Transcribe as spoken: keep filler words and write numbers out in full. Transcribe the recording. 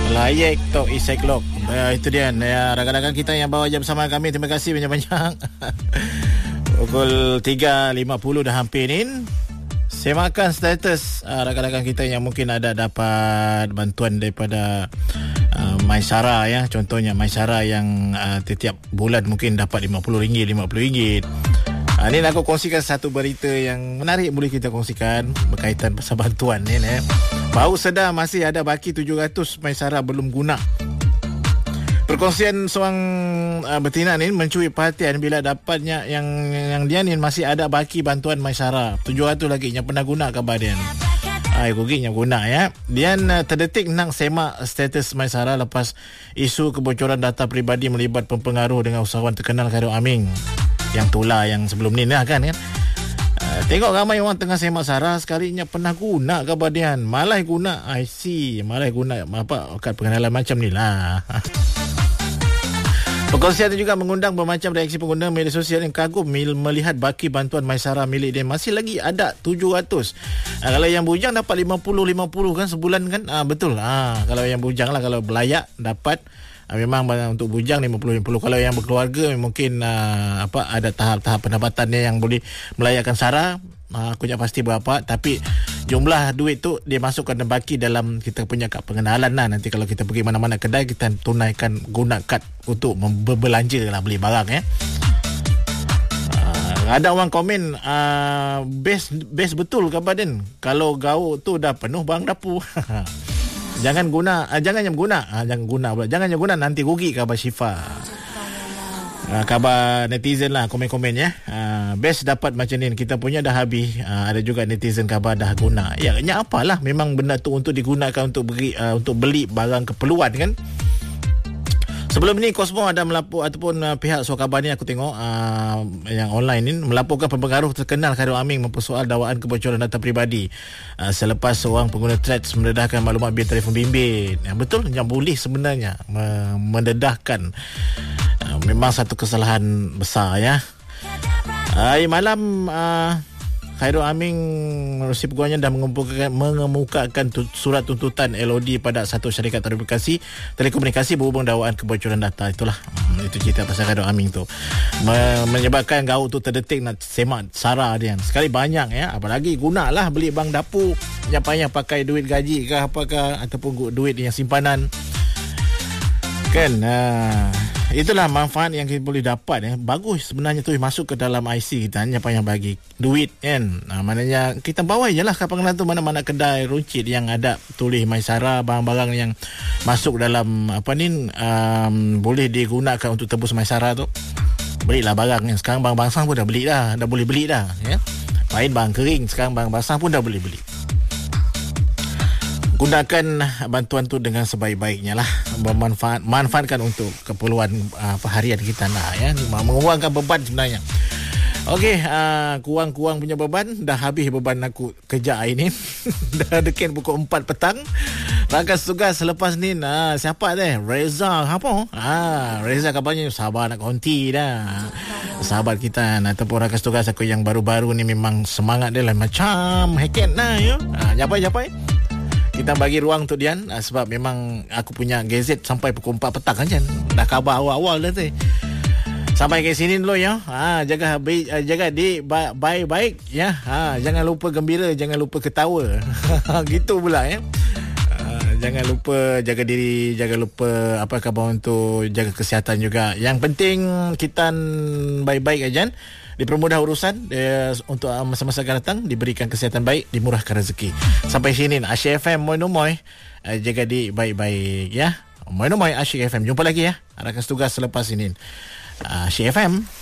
Layak Tok Iseklok. Uh, itu dia ya, rakan-rakan kita yang bawa jam bersama kami. Terima kasih banyak-banyak. Pukul tiga lima puluh dah hampir ni. Semakan status uh, rakan-rakan kita yang mungkin ada dapat bantuan daripada uh, Maisara ya. Contohnya Maisara yang uh, setiap bulan mungkin dapat lima puluh ringgit, lima puluh ringgit. Uh, ni nak aku kongsikan satu berita yang menarik boleh kita kongsikan berkaitan pasal bantuan ni. Eh. Baru sedar masih ada baki tujuh ratus Maisara belum guna. Perkongsian seorang uh, betina ni mencuri perhatian bila dapatnya yang yang dia ni masih ada baki bantuan Maisara. tujuh ratus lagi yang pernah guna khabar dia. Ai rugi yang guna ya. Dia uh, terdetik nak semak status Maisara lepas isu kebocoran data peribadi melibat pempengaruh dengan usahawan terkenal Khairul Aming. Yang tulah yang sebelum ni lah kan kan. Uh, tengok ramai orang tengah semak Sarah sekalinya pernah guna khabar dia. Malah guna I C, malah guna apa kad pengenalan macam ni lah. Perkongsian itu juga mengundang bermacam reaksi pengguna media sosial yang kagum melihat baki bantuan Maisara milik dia masih lagi ada tujuh ratus. Ha, kalau yang bujang dapat lima puluh lima puluh kan sebulan kan? Ah ha, betul. Ah ha, kalau yang bujang lah, kalau belayak dapat ha, memang untuk bujang lima puluh lima puluh. Kalau yang berkeluarga mungkin uh, apa ada tahap-tahap pendapatannya yang boleh melayakkan Sarah. Uh, aku tak pasti berapa, tapi jumlah duit tu dia masukkan dan baki dalam kita punya kad pengenalan lah. Nanti kalau kita pergi mana-mana kedai, kita tunaikan guna kad untuk berbelanja lah, beli barang ya. Uh, ada orang komen uh, best best betul khabar Din. Kalau gaul tu dah penuh barang dapur. Jangan guna, uh, jangan yang guna, uh, jangan guna, jangan yang guna nanti rugi khabar Syifa. Uh, khabar netizen lah komen-komen ya. Uh, best dapat macam ni, kita punya dah habis. Uh, ada juga netizen khabar dah guna. Ya, ya apalah, memang benda tu untuk digunakan untuk beri uh, untuk beli barang keperluan kan. Sebelum ni Cosmo ada melapor ataupun uh, pihak Suakabar ni aku tengok uh, yang online ni melaporkan pempengaruh terkenal Khairul Aming mempersoal dakwaan kebocoran data peribadi uh, selepas seorang pengguna threads mendedahkan maklumat bil telefon bimbit. Yang betul yang boleh sebenarnya uh, mendedahkan. Uh, memang satu kesalahan besar ya. Hari uh, malam uh, Khairul Aming menerusi peguamnya dah mengemukakan, mengemukakan tu, surat tuntutan L O D pada satu syarikat telekomunikasi telekomunikasi berhubung dakwaan kebocoran data. Itulah hmm, itu cerita pasal Khairul Aming tu. Me- menyebabkan gaul tu terdetik nak semak Sarah dia. Sekali banyak ya, apalagi gunalah beli bang dapur yang payah pakai duit gaji ke apakah ataupun duit yang simpanan. Kan uh, itulah manfaat yang kita boleh dapat eh. Bagus sebenarnya tu masuk ke dalam I C kita, hanya payah bagi duit kan. Nah, maknanya kita bawa je lah kapal pengenalan tu mana-mana kedai runcit yang ada tulis Maisara, barang-barang yang masuk dalam apa ni um, boleh digunakan untuk tebus Maisara tu. Belilah barang yang sekarang barang basah pun dah beli dah, dah boleh beli dah ya. Lain barang kering, sekarang barang basah pun dah boleh beli. Gunakan bantuan tu dengan sebaik-baiknya lah, bermanfaat, manfaatkan untuk keperluan uh, harian kita lah ya, mengurangkan beban sebenarnya. Okey, uh, kurang-kurang punya beban, dah habis beban aku kerja hari ni. Dah dekat pukul empat petang. Rakan tugas selepas ni nah, siapa deh? Reza apa? Ah, Reza kabarnya sabar nak konti dah. Sahabat kita nah, ataupun rakan tugas aku yang baru-baru ni memang semangat dia lah macam heket nah ya. Ah, japai-japai. Kita bagi ruang untuk dia uh, sebab memang aku punya gazet sampai pukul empat petang kan. Dah khabar awal-awal dah tu. Sampai ke sini dulu ya. Ha, jaga baik, uh, jaga di baik-baik ya. Ha, jangan lupa gembira, jangan lupa ketawa. Gitu pula ya. Uh, jangan lupa jaga diri, jangan lupa apa khabar untuk jaga kesihatan juga. Yang penting kita baik-baik aja. Dipermudah urusan eh, untuk uh, masa-masa akan datang, diberikan kesihatan baik, dimurahkan rezeki. Sampai sini Asyik F M Moy Numoy, uh, jaga di baik-baik ya. Moy Numoy Asyik F M. Jumpa lagi ya rakan tugas selepas ini. uh, Asyik F M.